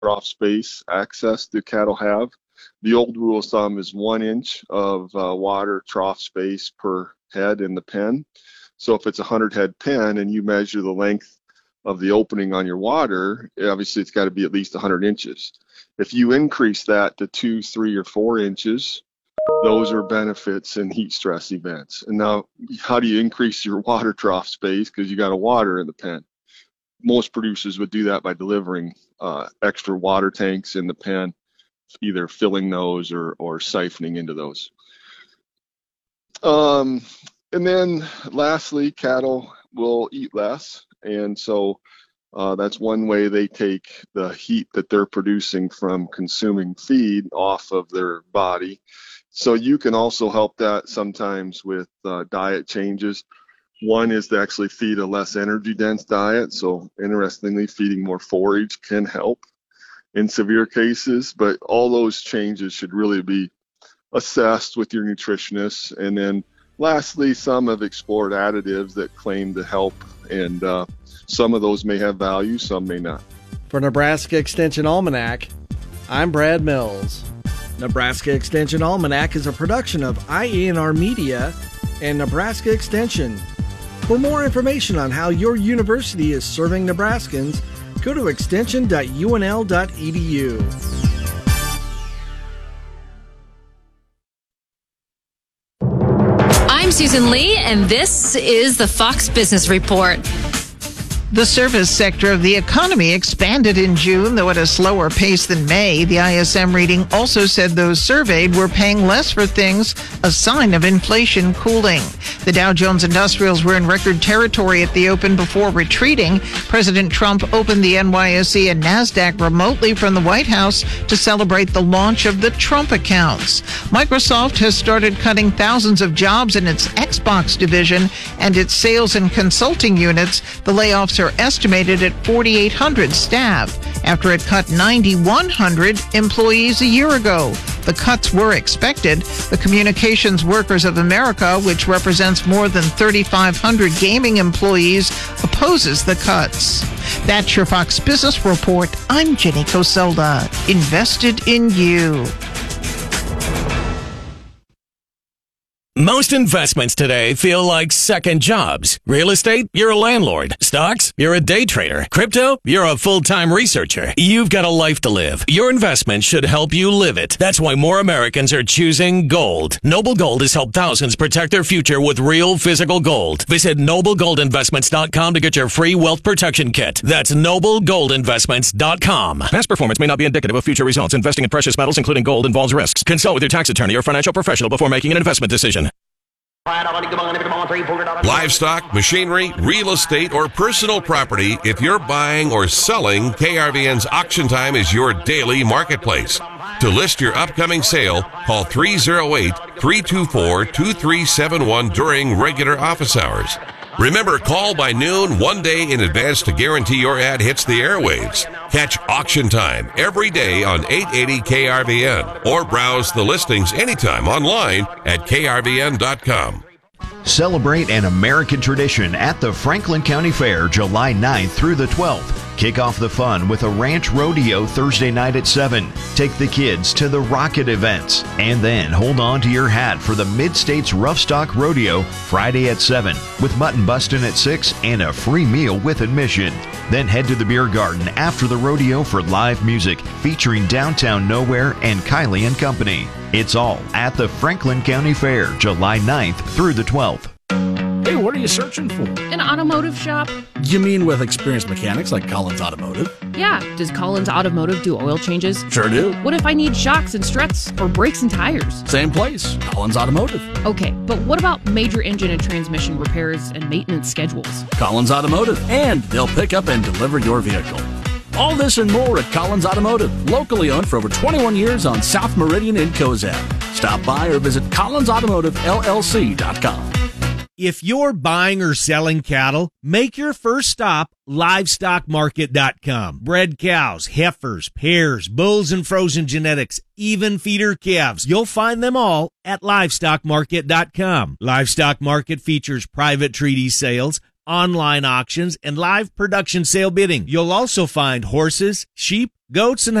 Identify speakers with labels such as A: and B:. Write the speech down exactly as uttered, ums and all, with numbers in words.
A: trough space access do cattle have. The old rule of thumb is one inch of uh, water trough space per head in the pen. So if it's a hundred head pen and you measure the length of the opening on your water, obviously it's got to be at least one hundred inches. If you increase that to two, three, or four inches, those are benefits in heat stress events. And now, how do you increase your water trough space? Because you got a water in the pen. Most producers would do that by delivering uh, extra water tanks in the pen, either filling those or, or siphoning into those. Um, and then lastly, cattle will eat less. And so uh, that's one way they take the heat that they're producing from consuming feed off of their body. So you can also help that sometimes with uh, diet changes. One is to actually feed a less energy dense diet. So interestingly, feeding more forage can help in severe cases, but all those changes should really be assessed with your nutritionist. And then lastly, some have explored additives that claim to help, and uh, some of those may have value, some may not.
B: For Nebraska Extension Almanac, I'm Brad Mills. Nebraska Extension Almanac is a production of I E N R Media and Nebraska Extension. For more information on how your university is serving Nebraskans, go to extension dot U N L dot E D U.
C: I'm Susan Lee, and this is the Fox Business Report.
D: The service sector of the economy expanded in June, though at a slower pace than May. The I S M reading also said those surveyed were paying less for things, a sign of inflation cooling. The Dow Jones Industrials were in record territory at the open before retreating. President Trump opened the N Y S E and NASDAQ remotely from the White House to celebrate the launch of the Trump accounts. Microsoft has started cutting thousands of jobs in its Xbox division and its sales and consulting units. The layoffs are estimated at forty-eight hundred staff after it cut nine thousand one hundred employees a year ago. The cuts were expected. The Communications Workers of America, which represents more than three thousand five hundred gaming employees, opposes the cuts. That's your Fox Business Report. I'm Jenny Coselda. Invested in you.
E: Most investments today feel like second jobs. Real estate, you're a landlord. Stocks, you're a day trader. Crypto, you're a full-time researcher. You've got a life to live. Your investment should help you live it. That's why more Americans are choosing gold. Noble Gold has helped thousands protect their future with real physical gold. Visit noble gold investments dot com to get your free wealth protection kit. That's noble gold investments dot com. Past performance may not be indicative of future results. Investing in precious metals, including gold, involves risks. Consult with your tax attorney or financial professional before making an investment decision.
F: Livestock, machinery, real estate, or personal property. If you're buying or selling, K R V N's Auction Time is your daily marketplace. To list your upcoming sale, call three oh eight, three two four, two three seven one during regular office hours. Remember, call by noon one day in advance to guarantee your ad hits the airwaves. Catch Auction Time every day on eight eighty K R V N or browse the listings anytime online at K R V N dot com.
G: Celebrate an American tradition at the Franklin County Fair July ninth through the twelfth. Kick off the fun with a ranch rodeo Thursday night at seven. Take the kids to the rocket events. And then hold on to your hat for the Mid-States Rough Stock Rodeo Friday at seven with mutton bustin' at six and a free meal with admission. Then head to the beer garden after the rodeo for live music featuring Downtown Nowhere and Kylie and Company. It's all at the Franklin County Fair July ninth through the twelfth.
H: Hey, what are you searching for?
I: An automotive shop.
H: You mean with experienced mechanics like Collins Automotive?
I: Yeah. Does Collins Automotive do oil changes?
H: Sure do.
I: What if I need shocks and struts or brakes and tires?
H: Same place. Collins Automotive.
I: Okay, but what about major engine and transmission repairs and maintenance schedules?
H: Collins Automotive. And they'll pick up and deliver your vehicle. All this and more at Collins Automotive, locally owned for over twenty-one years on South Meridian in Cozad. Stop by or visit collins automotive L L C dot com.
J: If you're buying or selling cattle, make your first stop livestock market dot com. Bred cows, heifers, pairs, bulls and frozen genetics, even feeder calves. You'll find them all at livestock market dot com. Livestock Market features private treaty sales, online auctions, and live production sale bidding. You'll also find horses, sheep, goats and